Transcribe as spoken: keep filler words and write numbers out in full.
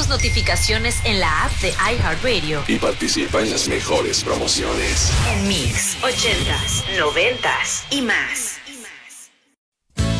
tus notificaciones en la app de iHeartRadio y participa en las mejores promociones. En Mix, ochentas, noventas y más.